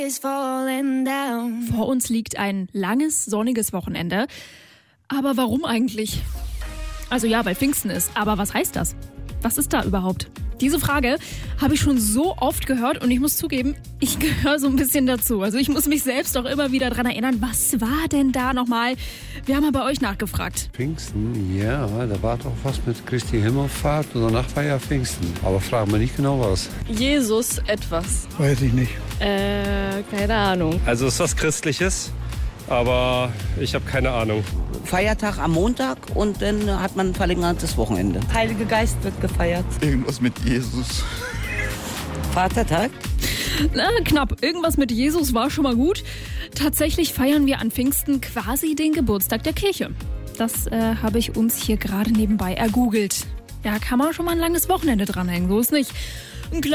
Vor uns liegt ein langes, sonniges Wochenende. Aber warum eigentlich? Also ja, weil Pfingsten ist. Aber was heißt das? Was ist da überhaupt? Diese Frage habe ich schon so oft gehört und ich muss zugeben, ich gehöre so ein bisschen dazu. Also ich muss mich selbst auch immer wieder daran erinnern, was war denn da nochmal? Wir haben mal bei euch nachgefragt. Pfingsten, ja, da war doch was mit Christi Himmelfahrt und danach war ja Pfingsten. Aber fragen wir nicht genau was. Jesus etwas. Weiß ich nicht. Keine Ahnung. Also es ist was Christliches, aber ich habe keine Ahnung. Feiertag am Montag und dann hat man ein verlängertes Wochenende. Heilige Geist wird gefeiert. Irgendwas mit Jesus. Vatertag? Na, knapp. Irgendwas mit Jesus war schon mal gut. Tatsächlich feiern wir an Pfingsten quasi den Geburtstag der Kirche. Das habe ich uns hier gerade nebenbei ergoogelt. Da kann man schon mal ein langes Wochenende dranhängen, so ist nicht.